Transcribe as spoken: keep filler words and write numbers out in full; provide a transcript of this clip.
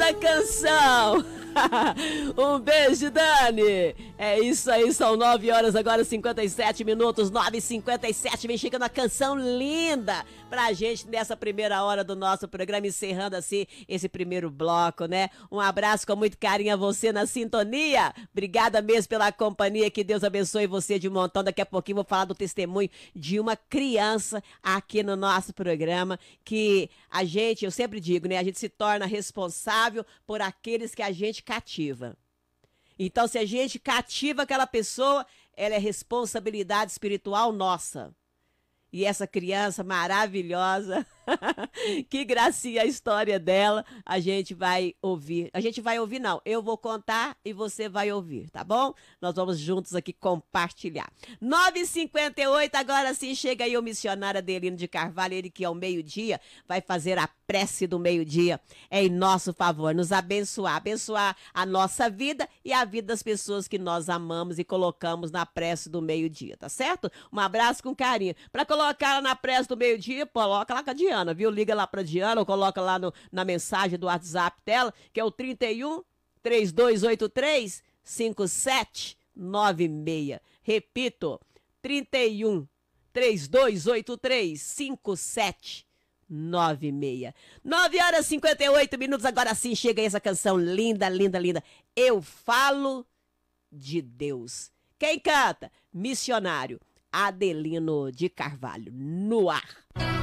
essa canção. Um beijo, Dani. É isso aí, são nove horas agora, cinquenta e sete minutos, nove e cinquenta e sete. Vem chegando a canção linda pra gente nessa primeira hora do nosso programa, encerrando assim esse primeiro bloco, né? Um abraço com muito carinho a você na sintonia. Obrigada mesmo pela companhia, que Deus abençoe você de um montão. Daqui a pouquinho vou falar do testemunho de uma criança aqui no nosso programa, que a gente, eu sempre digo, né? A gente se torna responsável por aqueles que a gente cativa. Então, se a gente cativa aquela pessoa, ela é responsabilidade espiritual nossa. E essa criança maravilhosa, que gracinha a história dela, a gente vai ouvir. A gente vai ouvir, não, eu vou contar e você vai ouvir, tá bom? Nós vamos juntos aqui compartilhar. nove e cinquenta e oito, agora sim chega aí o missionário Adelino de Carvalho, ele que ao meio-dia vai fazer a prece do meio-dia em nosso favor, nos abençoar, abençoar a nossa vida e a vida das pessoas que nós amamos e colocamos na prece do meio-dia, tá certo? Um abraço com carinho. Para colocar ela na prece do meio-dia, coloca lá com a Diana, viu? Liga lá pra Diana ou coloca lá no, na mensagem do WhatsApp dela, que é o trinta e um, três dois oito três, cinco sete nove seis. Repito, trinta e um, três dois oito três, cinco sete nove seis. nove horas e cinquenta e oito minutos, agora sim chega aí essa canção linda, linda, linda. Eu falo de Deus. Quem canta? Missionário Adelino de Carvalho, no ar.